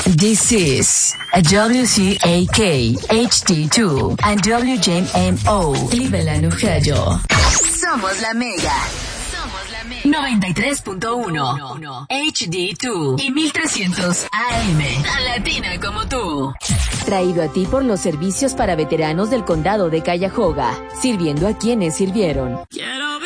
This is a WCAK HD2 and WJMO Cleveland, Ohio. Somos la Mega. 93.1 HD2 y 1300 AM. Tan latina como tú. Traído a ti por los servicios para veteranos del condado de Cuyahoga, sirviendo a quienes sirvieron.